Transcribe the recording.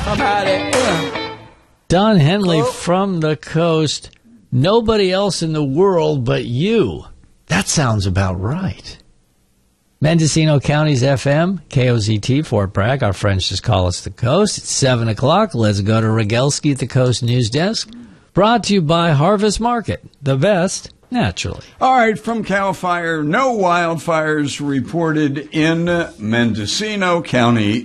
How about it? Don Henley from the coast. Nobody else in the world but you. That sounds about right. Mendocino County's FM, KOZT, Fort Bragg. Our friends just call us the Coast. It's 7 o'clock. Let's go to Rogelski at the Coast News Desk. Brought to you by Harvest Market. The best, naturally. All right, from CAL FIRE, no wildfires reported in Mendocino County